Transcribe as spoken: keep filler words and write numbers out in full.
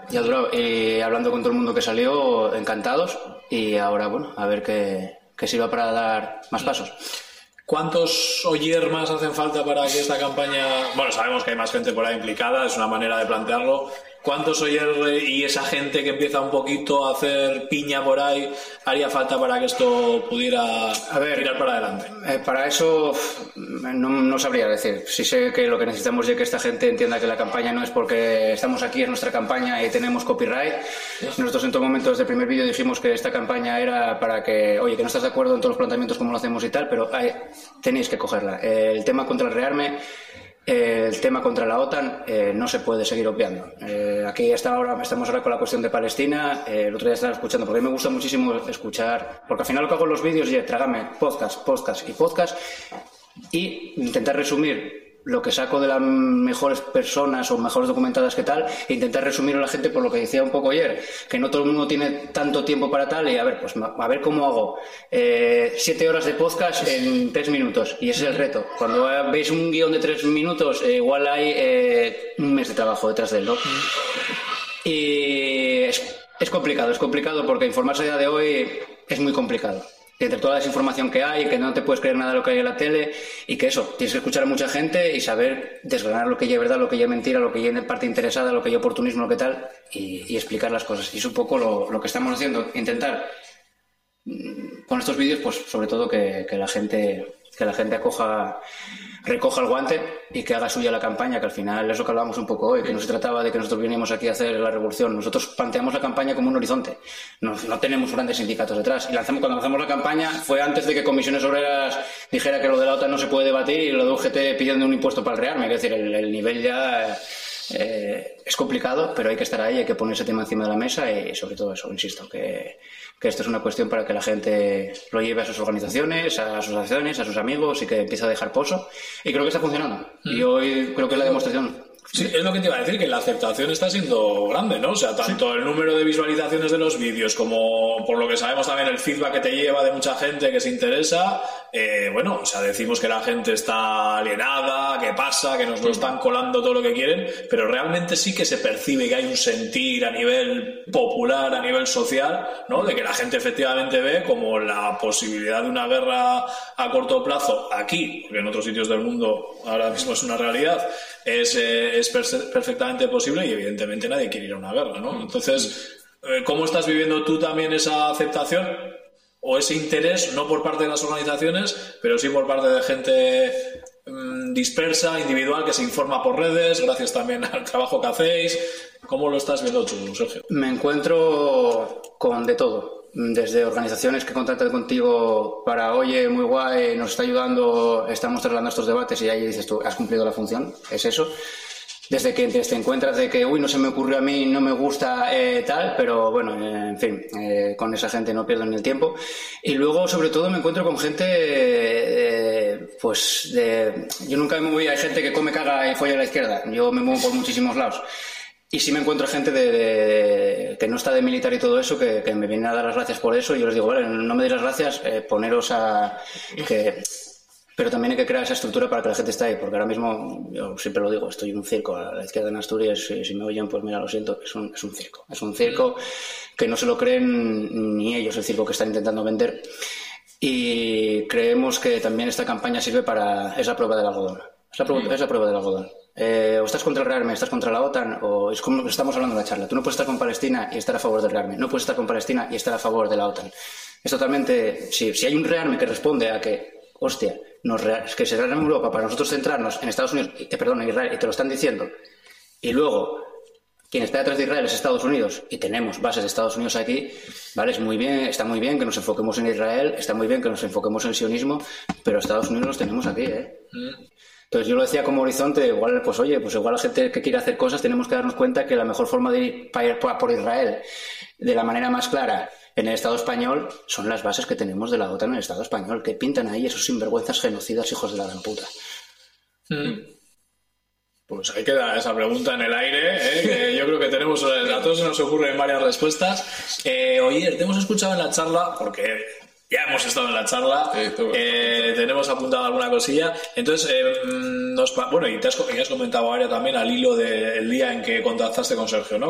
Ya ha durado. Y hablando con todo el mundo que salió, encantados. Y ahora, bueno, a ver qué, qué sirva para dar más pasos. ¿Cuántos Oyer más hacen falta para que esta campaña... Bueno, sabemos que hay más gente por ahí implicada, es una manera de plantearlo. ¿Cuántos Oyer y esa gente que empieza un poquito a hacer piña por ahí haría falta para que esto pudiera a ver, tirar para adelante? Eh, para eso no, no sabría decir. Sí sé que lo que necesitamos es que esta gente entienda que la campaña no es porque estamos aquí, es nuestra campaña y tenemos copyright. Nosotros en todo momento desde el primer vídeo dijimos que esta campaña era para que, oye, que no estás de acuerdo en todos los planteamientos como lo hacemos y tal, pero hay, tenéis que cogerla. El tema contra el rearme, el tema contra la OTAN, eh, no se puede seguir obviando. Eh, aquí está ahora, estamos ahora con la cuestión de Palestina. Eh, el otro día estaba escuchando, porque a mí me gusta muchísimo escuchar, porque al final lo que hago en los vídeos es trágame podcast, podcast y podcast y intentar resumir lo que saco de las mejores personas o mejores documentadas que tal, e intentar resumirlo a la gente por lo que decía un poco ayer, que no todo el mundo tiene tanto tiempo para tal, y a ver, pues a ver cómo hago eh, siete horas de podcast en tres minutos, y ese es el reto. Cuando veis un guión de tres minutos, eh, igual hay eh, un mes de trabajo detrás de él, ¿no? Y es, es complicado, es complicado porque informarse a día de hoy es muy complicado. Que entre toda la desinformación que hay, que no te puedes creer nada de lo que hay en la tele, y que eso, tienes que escuchar a mucha gente y saber desgranar lo que ya es verdad, lo que ya es mentira, lo que ya es parte interesada, lo que ya es oportunismo, lo que tal, y, y explicar las cosas. Y es un poco lo, lo que estamos haciendo, intentar con estos vídeos, pues sobre todo que, que la gente que la gente acoja, recoja el guante y que haga suya la campaña, que al final es lo que hablábamos un poco hoy, que no se trataba de que nosotros veníamos aquí a hacer la revolución. Nosotros planteamos la campaña como un horizonte, no, no tenemos grandes sindicatos detrás, y lanzamos, cuando lanzamos la campaña fue antes de que Comisiones Obreras dijera que lo de la OTAN no se puede debatir y lo de U G T pidiendo un impuesto para el rearme. Es decir, el, el nivel ya eh, es complicado, pero hay que estar ahí, hay que poner ese tema encima de la mesa, y sobre todo eso, insisto, que que esto es una cuestión para que la gente lo lleve a sus organizaciones, a sus asociaciones, a sus amigos, y que empiece a dejar pozo. Y creo que está funcionando. Mm. Y hoy creo que es la demostración. Sí, es lo que te iba a decir, que la aceptación está siendo grande, ¿no? O sea, tanto sí. El número de visualizaciones de los vídeos como, por lo que sabemos también, el feedback que te lleva de mucha gente que se interesa. Eh, bueno, o sea, decimos que la gente está alienada, que pasa, que nos lo están colando todo lo que quieren, pero realmente sí que se percibe que hay un sentir a nivel popular, a nivel social, ¿no? De que la gente efectivamente ve como la posibilidad de una guerra a corto plazo aquí, porque en otros sitios del mundo ahora mismo es una realidad, es, eh, es per- perfectamente posible, y evidentemente nadie quiere ir a una guerra, ¿no? Entonces, eh, ¿cómo estás viviendo tú también esa aceptación o ese interés, no por parte de las organizaciones, pero sí por parte de gente mmm, dispersa, individual, que se informa por redes, gracias también al trabajo que hacéis? ¿Cómo lo estás viendo tú, Sergio? Me encuentro con de todo. Desde organizaciones que contactan contigo para, oye, muy guay, nos está ayudando, estamos trasladando estos debates, y ahí dices tú, has cumplido la función, es eso. Desde que te encuentras de que, uy, no se me ocurrió a mí, no me gusta eh, tal, pero bueno, eh, en fin, eh, con esa gente no pierdo ni el tiempo. Y luego, sobre todo, me encuentro con gente, eh, pues, de... Yo nunca me moví, hay gente que come, caga y folla a la izquierda, yo me muevo por muchísimos lados. Y sí me encuentro gente de, de, de, que no está de militar y todo eso, que, que me vienen a dar las gracias por eso, y yo les digo, vale, no me deis las gracias, eh, poneros a... que Pero también hay que crear esa estructura para que la gente esté ahí, porque ahora mismo, yo siempre lo digo, estoy en un circo a la izquierda en Asturias, si, si me oyen, pues mira, lo siento, es un, es un circo. Es un circo que no se lo creen ni ellos, el circo que están intentando vender. Y creemos que también esta campaña sirve para esa prueba del algodón. Es la prueba, es la prueba del algodón. Eh, o estás contra el rearme, estás contra la OTAN, o es como estamos hablando en la charla. Tú no puedes estar con Palestina y estar a favor del rearme, no puedes estar con Palestina y estar a favor de la OTAN. Es totalmente... Si, si hay un rearme que responde a que, hostia, nos rea, es que se rearme en Europa para nosotros centrarnos en Estados Unidos, eh, perdón, en Israel, y te lo están diciendo, y luego quien está detrás de Israel es Estados Unidos, y tenemos bases de Estados Unidos aquí, vale, es muy bien, está muy bien que nos enfoquemos en Israel, está muy bien que nos enfoquemos en el sionismo, pero Estados Unidos los tenemos aquí, ¿eh? Mm. Entonces yo lo decía como horizonte, igual, pues oye, pues igual la gente que quiere hacer cosas tenemos que darnos cuenta que la mejor forma de ir para ir por Israel de la manera más clara en el Estado español son las bases que tenemos de la OTAN en el Estado español, que pintan ahí esos sinvergüenzas genocidas hijos de la gran puta. Mm. Pues ahí queda esa pregunta en el aire, ¿eh? Que yo creo que tenemos, a todos se nos ocurren varias respuestas. Eh, oye, te hemos escuchado en la charla, porque ya hemos estado en la charla, sí, eh, tenemos apuntado alguna cosilla, entonces, eh, nos, bueno, y te has, y has comentado ahora también al hilo del día en que contactaste con Sergio, ¿no?